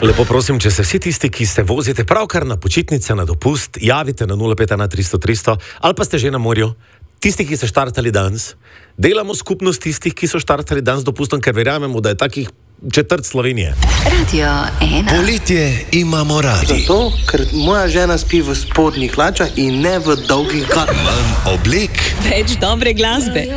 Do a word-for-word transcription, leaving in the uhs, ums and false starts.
Lepo prosim, če se vsi tisti, ki se vozite pravkar na počitnice, na dopust, javite na nula pet ena tristo tristo ali pa ste že na morju. Tisti, ki ste štartali danes, delamo skupnost tistih, ki so štartali danes dopustom, ker verjamemo, da je takih četrt Slovenije. Radio ena. Poletje imamo radi. Zato, ker moja žena spi v spodnjih hlačah in ne v dolgih galah. Manj oblek. Več dobre glasbe.